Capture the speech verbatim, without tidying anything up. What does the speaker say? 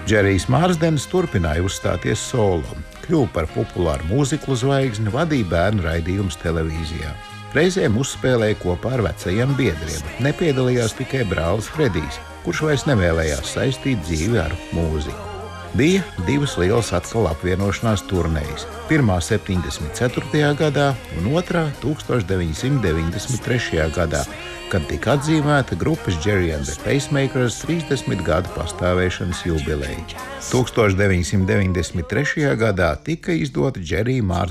Džerijs Marsdens turpināja uzstāties solo, kļuva par populāru mūziklu zvaigzni, vadīja bērnu raidījumus televīzijā. Reizēm uzspēlēja kopā ar vecajiem biedriem. Nepiedalījās tikai brālis Fredijs, kurš vairs nevēlējās saistīt dzīvi ar mūziku. Bija divas lielas atkal apvienošanās turnējas. Pirmā septiņdesmit ceturtajā gadā un otrā tūkstoš deviņi simti deviņdesmit trešajā gadā, kad tika atzīmēta grupas Gerry and the Pacemakers trīsdesmit gadu pastāvēšanas jubileja. tūkstoš deviņi simti deviņdesmit trešajā gadā tika izdota Džerija Marsdena